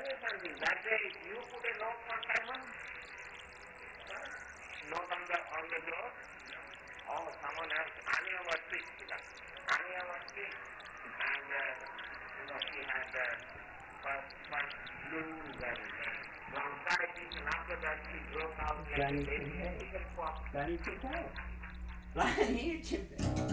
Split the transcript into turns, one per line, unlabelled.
anything. That day you put a note for Simon? Note on the door? Oh, someone else. Anya was sick. Anya was sick. And, she had first blues and bronchitis, and after that she broke out like a baby.
Lan chip out. Lan chip out.